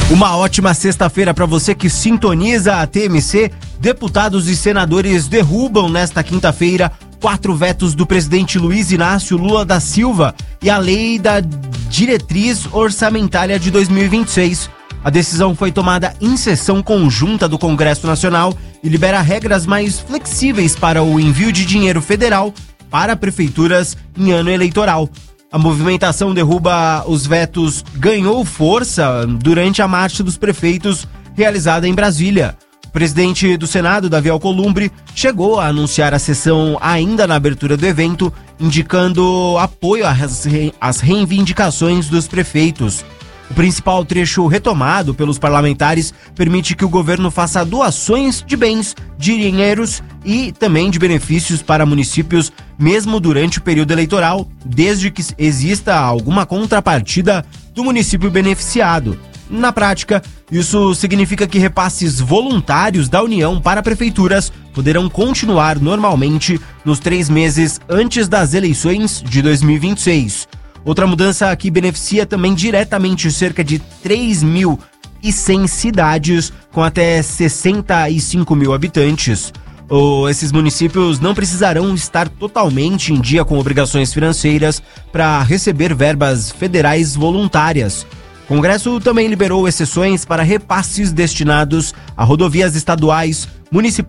Uma ótima sexta-feira para você que sintoniza a TMC. Deputados e senadores derrubam nesta quinta-feira 4 vetos do presidente Luiz Inácio Lula da Silva e a lei da diretriz orçamentária de 2026. A decisão foi tomada em sessão conjunta do Congresso Nacional e libera regras mais flexíveis para o envio de dinheiro federal para prefeituras em ano eleitoral. A movimentação derruba os vetos ganhou força durante a Marcha dos Prefeitos realizada em Brasília. O presidente do Senado, Davi Alcolumbre, chegou a anunciar a sessão ainda na abertura do evento, indicando apoio às reivindicações dos prefeitos. O principal trecho retomado pelos parlamentares permite que o governo faça doações de bens, de dinheiros e também de benefícios para municípios, mesmo durante o período eleitoral, desde que exista alguma contrapartida do município beneficiado. Na prática, isso significa que repasses voluntários da União para prefeituras poderão continuar normalmente nos 3 meses antes das eleições de 2026. Outra mudança que beneficia também diretamente cerca de 3.100 cidades com até 65 mil habitantes. Esses municípios não precisarão estar totalmente em dia com obrigações financeiras para receber verbas federais voluntárias. O Congresso também liberou exceções para repasses destinados a rodovias estaduais, municipais